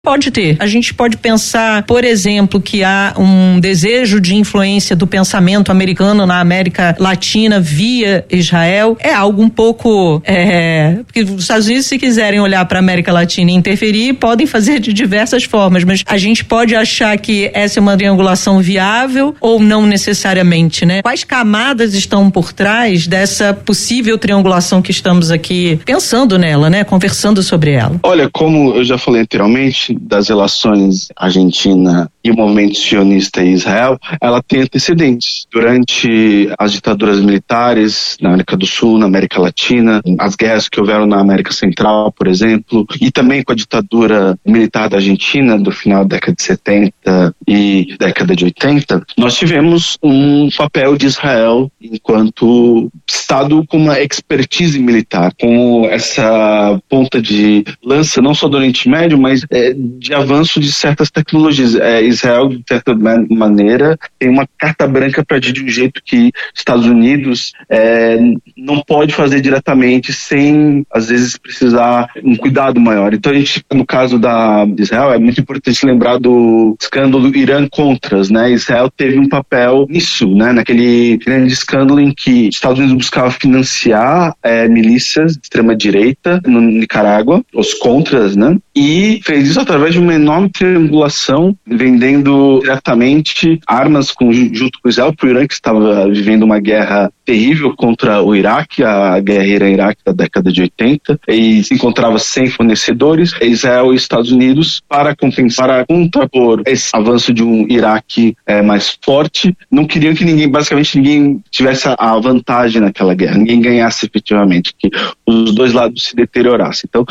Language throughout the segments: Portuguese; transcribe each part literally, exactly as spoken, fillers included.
Pode ter. A gente pode pensar, por exemplo, que há um desejo de influência do pensamento americano na América Latina via Israel. É algo um pouco... É, porque os Estados Unidos, se quiserem olhar para a América Latina e interferir, podem fazer de diversas formas, mas a gente pode achar que essa é uma triangulação viável ou não necessariamente, né? Quais camadas estão por trás dessa possível triangulação que estamos aqui pensando nela, né? Conversando sobre ela. Olha, como eu já falei anteriormente, das relações Argentina e o movimento sionista e Israel, ela tem antecedentes. Durante as ditaduras militares na América do Sul, na América Latina, as guerras que houveram na América Central, por exemplo, e também com a ditadura militar da Argentina do final da década de setenta e década de oitenta, nós tivemos um papel de Israel enquanto Estado com uma expertise militar, com essa ponta de lança, não só do Oriente Médio, mas é, de avanço de certas tecnologias. É, Israel, de certa maneira, tem uma carta branca para agir de um jeito que Estados Unidos é, não pode fazer diretamente sem, às vezes, precisar um cuidado maior. Então, a gente, no caso da Israel, é muito importante lembrar do escândalo Irã-Contras, né? Israel teve um papel nisso, né? Naquele grande escândalo em que Estados Unidos buscava financiar é, milícias de extrema-direita no Nicarágua, os Contras, né? E fez isso através de uma enorme triangulação, vendendo diretamente armas com, junto com Israel para o Irã, que estava vivendo uma guerra terrível contra o Iraque, a guerra Irã-Iraque da década de oitenta, e se encontrava sem fornecedores. Israel e Estados Unidos, para compensar, para contrapor esse avanço de um Iraque é, mais forte, não queriam que ninguém, basicamente ninguém tivesse a vantagem naquela guerra, ninguém ganhasse efetivamente, que os dois lados se deteriorassem. Então,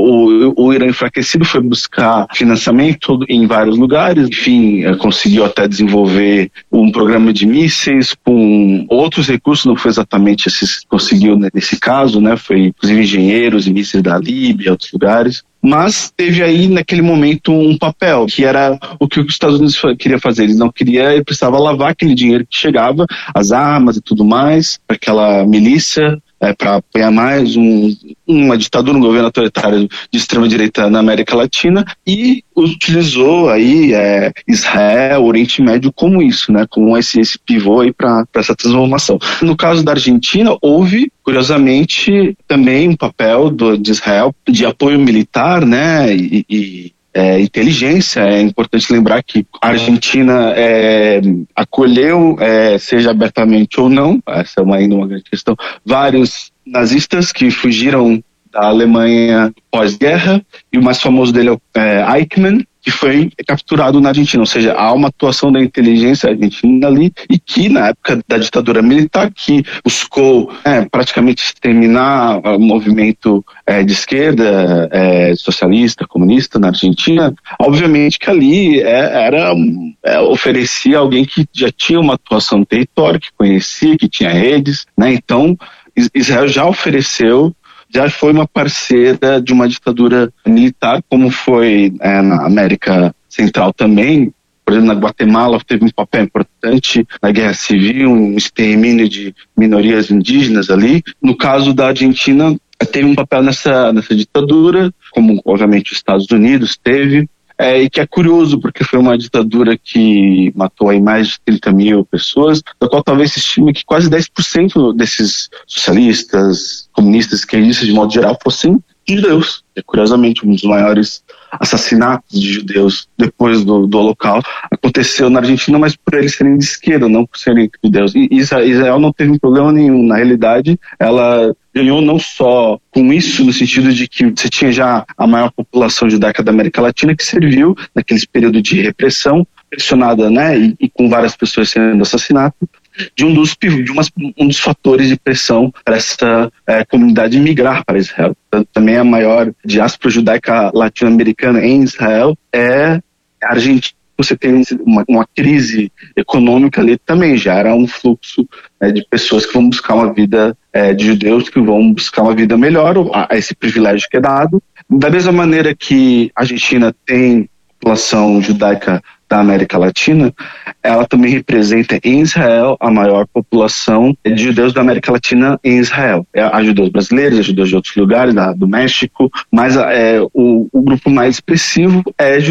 o, o, o Irã enfraquecido foi buscar financiamento em vários lugares, enfim, conseguiu até desenvolver um programa de mísseis com outros recursos, não foi exatamente esses que conseguiu nesse caso, né? Foi inclusive engenheiros e mísseis da Líbia, outros lugares. Mas teve aí, naquele momento, um papel, que era o que os Estados Unidos queria fazer. Eles não queriam, ele precisava lavar aquele dinheiro que chegava, as armas e tudo mais, para aquela milícia, é, para apoiar mais um, uma ditadura, um governo autoritário de extrema-direita na América Latina, e utilizou aí é, Israel, Oriente Médio como isso, né, como esse, esse pivô aí para essa transformação. No caso da Argentina, houve, curiosamente, também um papel do, de Israel de apoio militar, né, e, e É, inteligência. É importante lembrar que a Argentina é, acolheu, é, seja abertamente ou não, essa é uma, ainda uma grande questão, vários nazistas que fugiram da Alemanha pós-guerra, e o mais famoso dele é o é, Eichmann, que foi capturado na Argentina, ou seja, há uma atuação da inteligência argentina ali, e que na época da ditadura militar, que buscou é, praticamente exterminar o movimento é, de esquerda, é, socialista, comunista na Argentina, obviamente que ali é, era, é, oferecia alguém que já tinha uma atuação no território, que conhecia, que tinha redes, né? Então Israel já ofereceu, já foi uma parceira de uma ditadura militar, como foi é, na América Central também. Por exemplo, na Guatemala teve um papel importante na Guerra Civil, um extermínio de minorias indígenas ali. No caso da Argentina, teve um papel nessa, nessa ditadura, como obviamente os Estados Unidos teve. É, e que é curioso, porque foi uma ditadura que matou aí mais de trinta mil pessoas, da qual talvez se estime que quase dez por cento desses socialistas, comunistas, esquerdistas, de modo geral, fossem judeus. É, curiosamente, um dos maiores assassinatos de judeus depois do, do Holocausto aconteceu na Argentina, mas por eles serem de esquerda, não por serem judeus. E Israel não teve problema nenhum. Na realidade, ela ganhou não só com isso, no sentido de que você tinha já a maior população judaica da América Latina, que serviu naquele período de repressão, pressionada, né, e, e com várias pessoas sendo assassinadas, de um dos, de uma, um dos fatores de pressão para essa é, comunidade migrar para Israel. Também a maior diáspora judaica latino-americana em Israel é a Argentina. Você tem uma, uma crise econômica ali também, já era um fluxo né, de pessoas que vão buscar uma vida, é, de judeus que vão buscar uma vida melhor, a, a esse privilégio que é dado. Da mesma maneira que a Argentina tem população judaica da América Latina, ela também representa em Israel a maior população de judeus da América Latina em Israel. Há judeus brasileiros, há judeus de outros lugares, da, do México, mas é, o, o grupo mais expressivo é